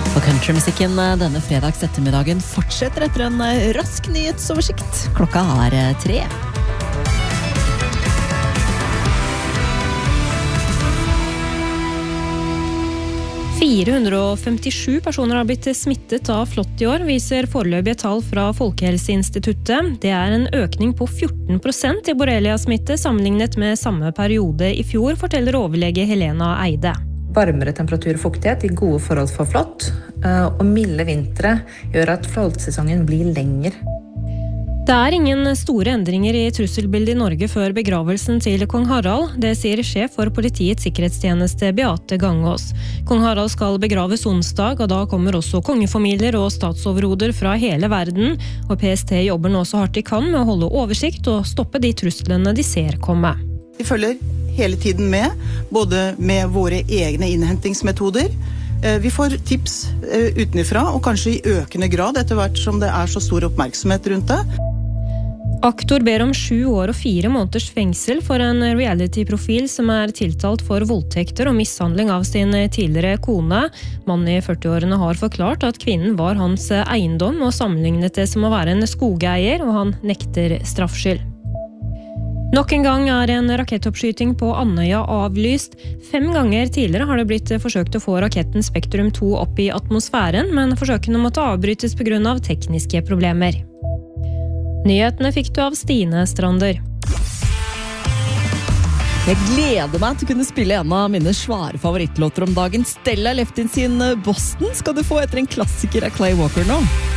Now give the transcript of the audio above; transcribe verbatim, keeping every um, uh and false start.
Og countrymusikken denne fredags ettermiddagen fortsetter etter en rask nyhetsoversikt. Klokka er tre. fire hundre og femtisju personer har blitt smittet av flått i år, viser foreløpige tall fra Folkehelseinstituttet. Det er en økning på fjorten prosent i borrelia-smitte sammenlignet med samme periode i fjor, forteller overlege Helena Eide. Varmere temperatur og fuktighet i gode forhold for flått, og milde vintre gjør at flåttsesongen blir lenger. Det er ingen store endringer i trusselbildet i Norge før begravelsen til kong Harald. Det sier sjef for politiets sikkerhetstjeneste Beate Gangås. Kong Harald skal begraves onsdag, og da kommer også kongefamilier og statsoverhoder fra hele verden. Og P S T jobber nå så hardt de kan med å holde oversikt og stoppe de truslene de ser komme. Vi følger hele tiden med, både med våre egne innhentingsmetoder. Vi får tips utenifra, og kanskje i økende grad etter hvert som det er så stor oppmerksomhet rundt det. Aktor ber om sju år og fire måneders fengsel for en reality-profil som er tiltalt for voldtekter og mishandling av sin tidligere kone. Mannen i førtiårene har forklart at kvinnen var hans eiendom og sammenlignet det som å være en skogeier, og han nekter straffskyld. Nok en gang er en rakettoppskyting på Andøya avlyst. Fem ganger tidligere har det blitt forsøkt å få raketten Spektrum to opp i atmosfæren, men forsøkene måtte avbrytes på grunn av tekniske problemer. Nyhetene fikk du av Stine Strander. Jeg gleder meg til å kunne spille en av mine svære favorittlåter om dagen. Stella Leftin sin Boston skal du få etter en klassiker av Clay Walker nå.